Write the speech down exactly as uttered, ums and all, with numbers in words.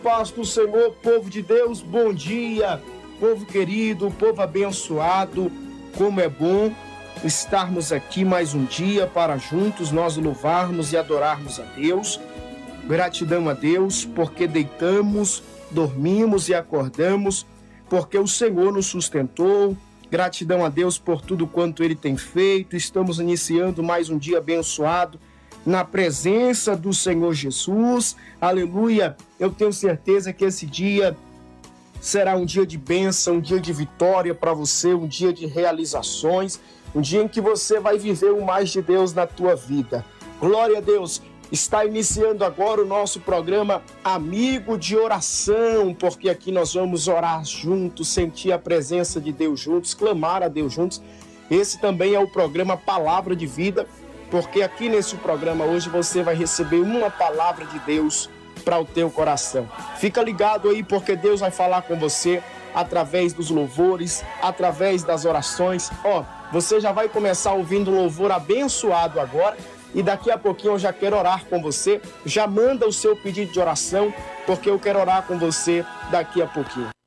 Paz do Senhor, povo de Deus, bom dia, povo querido, povo abençoado, como é bom estarmos aqui mais um dia para juntos nós louvarmos e adorarmos a Deus. Gratidão a Deus porque deitamos, dormimos e acordamos, porque o Senhor nos sustentou. Gratidão a Deus por tudo quanto Ele tem feito. Estamos iniciando mais um dia abençoado na presença do Senhor Jesus. Aleluia! Eu tenho certeza que esse dia será um dia de bênção, um dia de vitória para você, um dia de realizações, um dia em que você vai viver o mais de Deus na tua vida. Glória a Deus! Está iniciando agora o nosso programa Amigo de Oração, porque aqui nós vamos orar juntos, sentir a presença de Deus juntos, clamar a Deus juntos. Esse também é o programa Palavra de Vida, porque aqui nesse programa hoje você vai receber uma palavra de Deus para o teu coração. Fica ligado aí, porque Deus vai falar com você através dos louvores, através das orações. Ó, você já vai começar ouvindo louvor abençoado agora, e daqui a pouquinho eu já quero orar com você. Já manda o seu pedido de oração, porque eu quero orar com você daqui a pouquinho.